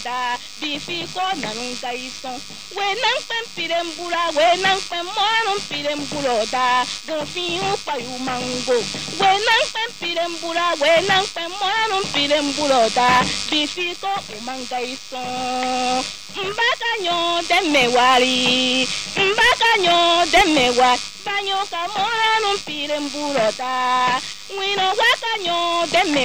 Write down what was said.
da bifiko nanunga ison we nan pen pirembura we nan pen moanum pirembulo da gofiu payu mango we nan pen pirembura we nan pen moanum pirembulo da bifiko umanga ison mbakanyo demewari banyo ka moanum pirembulo da wino wakanyo